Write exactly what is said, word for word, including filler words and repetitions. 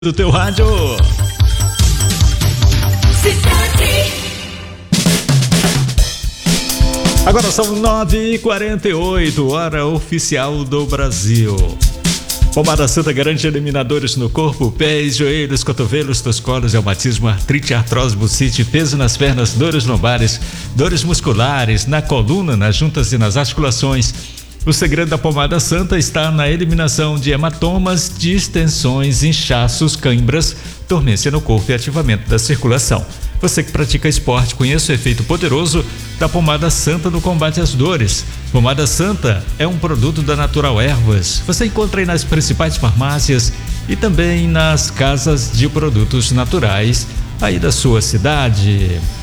do teu rádio. Agora são nove e quarenta e oito, hora oficial do Brasil. Pomada Santa garante eliminadores no corpo, pés, joelhos, cotovelos, toscolos, reumatismo, artrite, artrose, bucite, peso nas pernas, dores lombares, dores musculares, na coluna, nas juntas e nas articulações. O segredo da Pomada Santa está na eliminação de hematomas, distensões, inchaços, cãibras, dormência no corpo e ativamento da circulação. Você que pratica esporte, conheça o efeito poderoso da Pomada Santa no combate às dores. Pomada Santa é um produto da Natural Ervas. Você encontra aí nas principais farmácias e também nas casas de produtos naturais aí da sua cidade.